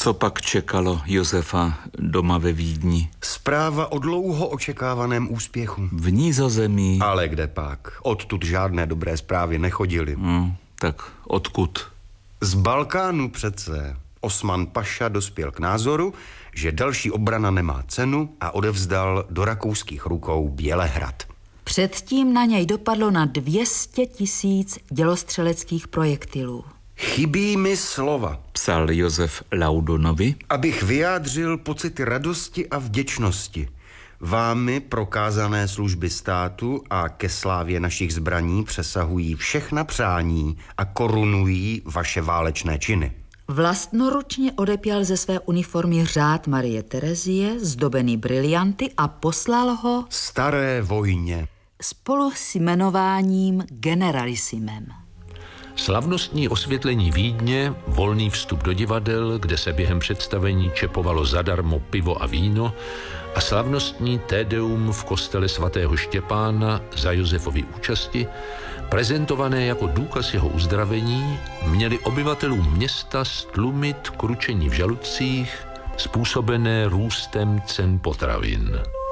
Co pak čekalo Josefa doma ve Vídni? Zpráva o dlouho očekávaném úspěchu. V Nízozemí. Ale kde pak? Odtud žádné dobré zprávy nechodily. Tak odkud? Z Balkánu přece. Osman Paša dospěl k názoru, že další obrana nemá cenu a odevzdal do rakouských rukou Bělehrad. Předtím na něj dopadlo na 200 000 dělostřeleckých projektilů. Chybí mi slova, Psal Josef Laudonovi, abych vyjádřil pocity radosti a vděčnosti. Vámi prokázané služby státu a ke slávě našich zbraní přesahují všechna přání a korunují vaše válečné činy. Vlastnoručně odepěl ze své uniformy řád Marie Terezie, zdobený brilianty, a poslal ho Staré vojně spolu s jmenováním generalissimem. Slavnostní osvětlení Vídně, volný vstup do divadel, kde se během představení čepovalo zadarmo pivo a víno, a slavnostní tédeum v kostele svatého Štěpána za Josefovy účasti, prezentované jako důkaz jeho uzdravení, měli obyvatelům města stlumit kručení v žaludcích způsobené růstem cen potravin.